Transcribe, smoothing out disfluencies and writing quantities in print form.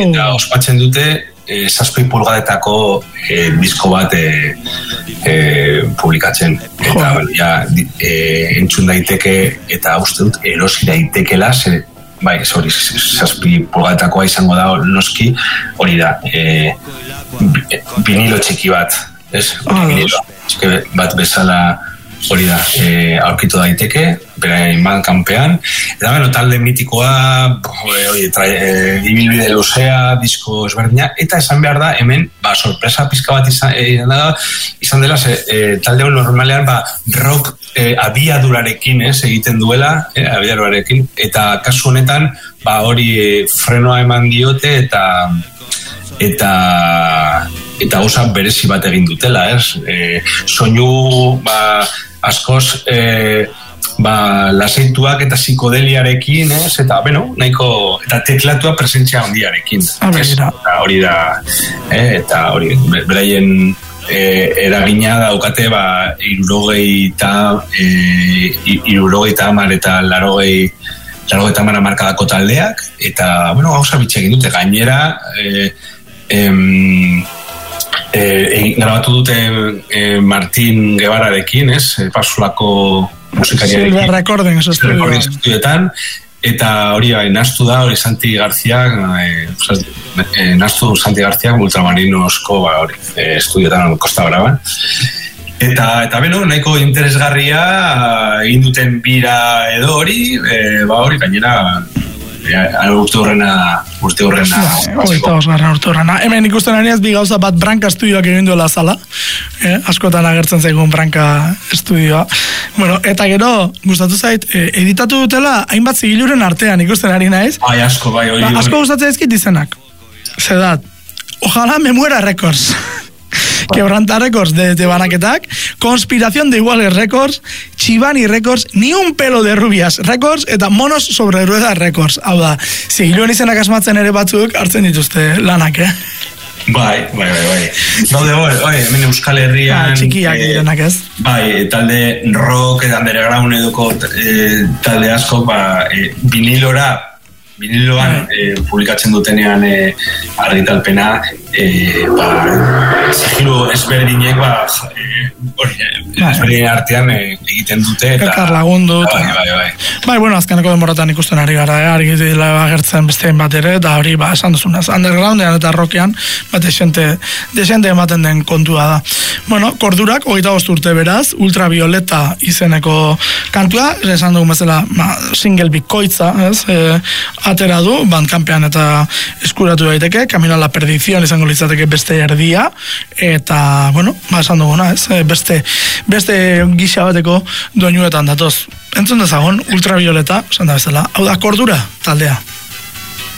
eta ospatzen dute 7 pulgadetako disko bat publikatzen. Eta entzun daiteke, eta uste dut erosi daitekela, bai, 7 pulgadetakoa izango da noski, hori da, vinilo txiki bat, ez? Vinilo txiki bat bezala hori da, aurkitu daiteke, berain kanpean, eta bueno, talde mitikoa, ibilbide luzea, disko ezberdina, eta esan behar da, hemen, sorpresa pizka bat izan dela, talde normalean, rock abiadurarekin, egiten duela, abiadurarekin, eta kasu honetan, hori frenoa eman diote, eta gauza berezi bat egin dutela, soinu, askoz laseituak eta psikodeliarekin, eta nahiko, eta teklatua presentzia handiarekin. Hori da, eta hori, beraien eragina daukate 70 eta 80 markadako taldeak, eta gauza bitxekin dute, gainera grabatu dute Martin Guevararekin, Pasulako musikariarekin. Silver Recordings estudioetan, eta hori nastu da, hori Santi Garziak, Ultramarinosko estudioetan Costa Braban. Eta nahiko interesgarria egin duten bira edo hori, gainera urte horrena. Hemen ikusten ariaz, bi gauza bat Branka estudioak egin duela zala. Askotan agertzen zaigun Branka estudioa. Bueno, eta gero, gustatu zait, editatu dutela, hainbat zigiluren artean ikusten ari naiz. Asko, bai. Asko gustatzen ezkit izenak. Zedat, ojalá me muera Records. Quebranta Records de Banaketak, Conspiración de Iguales Records, Chivani Records, Ni un pelo de rubias Records, eta Monos sobre ruedas Records. Hau da, zigiluen izenak asmatzen ere batzuk hartzen dituzte lanak, Bai. Hemen Euskal Herrian txikiak direnak ez? Bai, talde rock eta underground eduko talde asko, viniloan publikatzen dutenean argitalpena, zigilu ezberdinek ezberdinen artean egiten dute elkar lagundu bai, azkeneko denboratan ikusten ari gara, argi dela agertzen besteen bat ere, eta hori esan duzunaz undergroundean eta rockean desente ematen den kontua da. Kordurak 25 urte beraz, Ultravioleta izeneko kantua, esan dugu bezala single bikoitza, atera du, Bandcampean eta eskuratu daiteke, Camino a la Perdición izango litzateke beste erdia, eta, esan duguna, beste gisa bateko doinuetan datoz. Entzun dezagon, Ultravioleta, esan da bezala, hau da Kordura taldea.